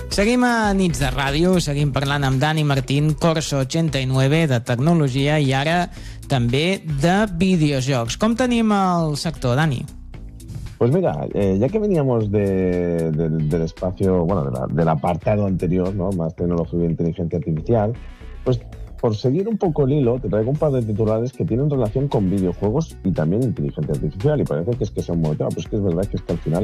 Seguim a Nits de Ràdio, seguim parlant amb Dani Martín, Corso 89, de tecnologia i ara també de videojocs. Com tenim el sector, Dani? Pues mira, ya que veníamos del espacio, bueno, del apartado anterior, ¿no? Más tecnología e inteligencia artificial, pues por seguir un poco el hilo, te traigo un par de titulares que tienen relación con videojuegos y también inteligencia artificial. Y parece que es que son monotema, pues que es verdad que al final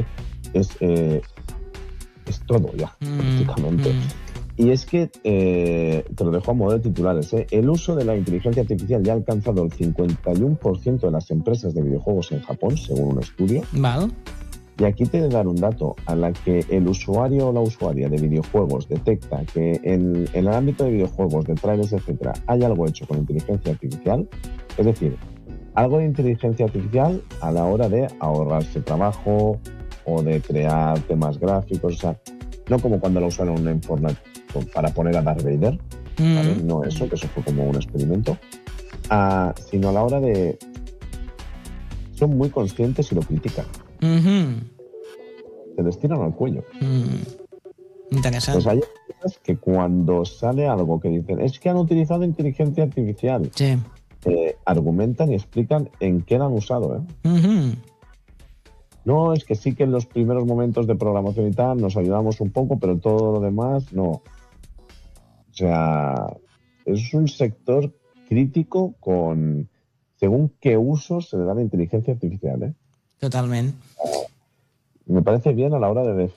es todo ya, prácticamente. Y es que, te lo dejo a modo de titulares, el uso de la inteligencia artificial ya ha alcanzado el 51% de las empresas de videojuegos en Japón, según un estudio. Vale. Y aquí te voy a dar un dato a la que el usuario o la usuaria de videojuegos detecta que en el ámbito de videojuegos, de trailers, etcétera, hay algo hecho con inteligencia artificial. Es decir, algo de inteligencia artificial a la hora de ahorrarse trabajo o de crear temas gráficos, o sea, no como cuando lo usaron en Fortnite para poner a Darth Vader, ¿vale? No eso, que eso fue como un experimento, sino a la hora de... Son muy conscientes y lo critican. Se les tiran al cuello. Interesante. Pues hay empresas que cuando sale algo que dicen es que han utilizado inteligencia artificial, Sí. Argumentan y explican en qué la han usado, No, es que sí que en los primeros momentos de programación y tal nos ayudamos un poco, pero todo lo demás no. O sea, es un sector crítico con según qué uso se le da la inteligencia artificial, Totalment. Me parece bien a la hora de